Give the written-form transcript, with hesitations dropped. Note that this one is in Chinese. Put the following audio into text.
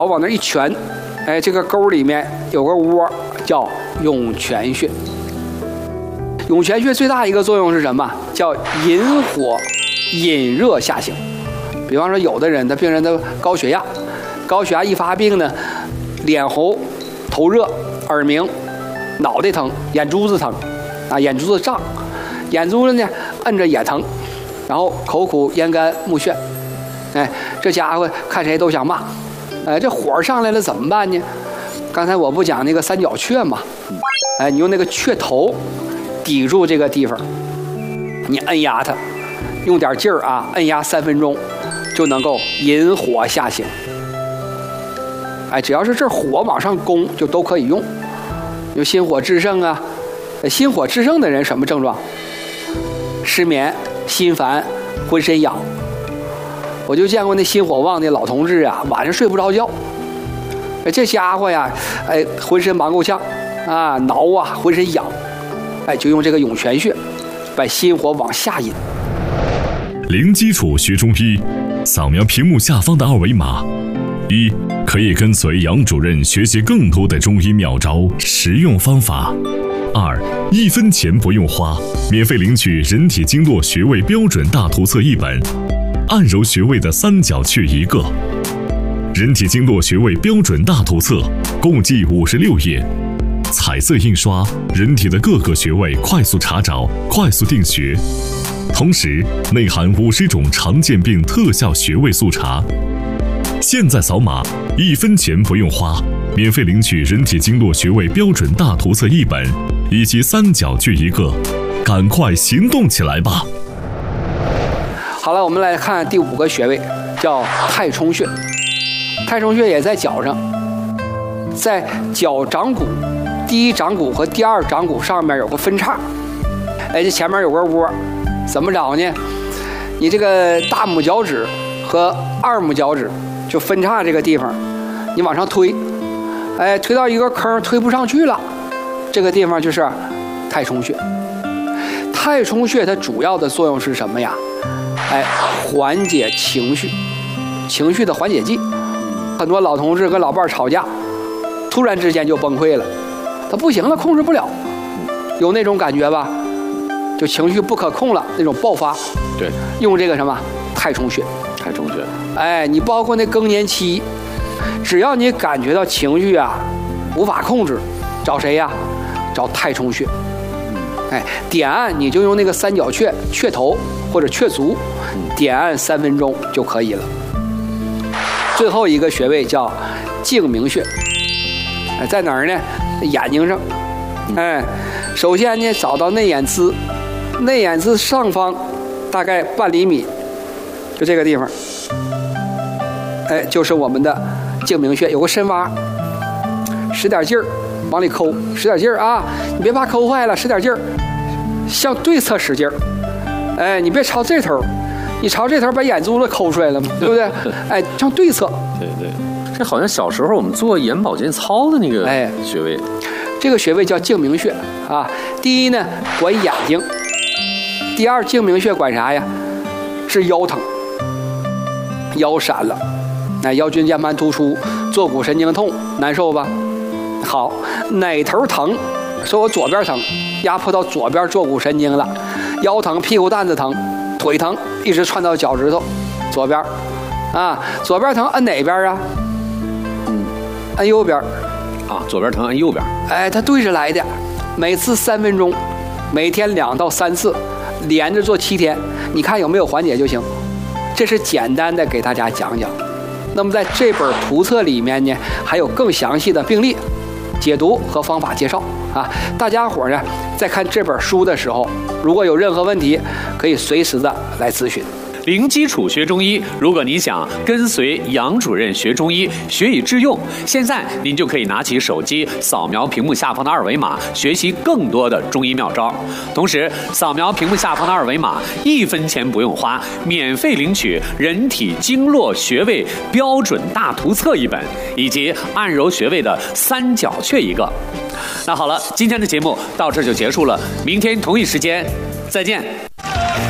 往那一拳，这个沟里面有个窝，叫涌泉穴。涌泉穴最大一个作用是什么？叫引火、引热下行。比方说，有的人病人的高血压一发病呢，脸红、头热、耳鸣、脑袋疼、眼珠子疼，眼珠子胀，眼珠子呢摁着也疼，然后口苦、咽干、目眩，这家伙看谁都想骂。这火上来了怎么办呢？刚才我不讲那个三角雀吗？你用那个雀头抵住这个地方，你摁压它，用点劲儿摁压3分钟，就能够引火下行。只要是这火往上攻，就都可以用。有心火炽盛啊，心火炽盛的人什么症状？失眠、心烦、浑身痒。我就见过那心火旺的老同志啊，晚上睡不着觉。这家伙呀，浑身忙够呛挠浑身痒，就用这个涌泉穴把心火往下引。 零基础学中医，扫描屏幕下方的2维码。1. 可以跟随杨主任学习更多的中医妙招、实用方法。2. 1分钱不用花，免费领取人体经络穴位标准大图册1本，按揉穴位的三角穴1个。人体经络穴位标准大图册共计56页，彩色印刷，人体的各个穴位快速查找、快速定穴，同时内含50种常见病特效穴位速查。现在扫码，1分钱不用花，免费领取人体经络穴位标准大图册1本，以及三角穴1个，赶快行动起来吧！ 好了，我们来看第5个穴位，叫太冲穴。太冲穴也在脚上，在脚掌骨第1掌骨和第2掌骨上面有个分叉，这前面有个窝，怎么找呢？你这个大拇脚趾和2拇脚趾就分叉这个地方，你往上推，推到一个坑推不上去了，这个地方就是太冲穴。太冲穴它主要的作用是什么呀？缓解情绪的缓解剂。很多老同志跟老伴吵架，突然之间就崩溃了，他不行了，控制不了，有那种感觉吧？就情绪不可控了，那种爆发。 对， 用这个什么太冲穴。 太冲穴。 你包括那更年期，只要你感觉到情绪无法控制，找谁呀？找太冲穴。点按你就用那个三角穴穴头或者穴足，点按3分钟就可以了。最后一个穴位叫睛明穴，在哪儿呢？眼睛上。首先呢，找到内眼眦，内眼眦上方大概半厘米，就这个地方，就是我们的睛明穴，有个深洼，使点劲儿往里抠，使点劲儿你别怕抠坏了，使点劲儿，向对侧使劲儿，你别朝这头。你朝这头把眼珠子抠出来了嘛，对不对？向对侧。 对对，这好像小时候我们做眼保健操的那个穴位。 这个穴位叫睛明穴第1呢管眼睛，第2睛明穴管啥呀？治腰疼，腰闪了，腰椎间盘突出，坐骨神经痛，难受吧？好，哪头疼？说我左边疼，压迫到左边坐骨神经了，腰疼，屁股蛋子疼。腿疼一直窜到脚趾头，左边左边疼按哪边按右边左边疼按右边， 它对着来的，每次3分钟，每天2到3次，连着做7天，你看有没有缓解就行。这是简单的给大家讲讲。那么在这本图册里面呢，还有更详细的病例解读和方法介绍大家伙呢在看这本书的时候，如果有任何问题，可以随时的来咨询。 零基础学中医，如果你想跟随杨主任学中医，学以致用，现在您就可以拿起手机，扫描屏幕下方的2维码，学习更多的中医妙招。同时，扫描屏幕下方的2维码，1分钱不用花，免费领取人体经络穴位标准大图册1本，以及按揉穴位的三角穴1个。那好了，今天的节目到这就结束了，明天同一时间再见。